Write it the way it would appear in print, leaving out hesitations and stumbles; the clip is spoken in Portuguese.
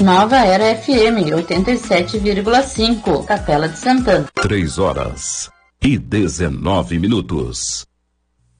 Nova Era FM 87,5, Capela de Santana. 3 horas e 19 minutos.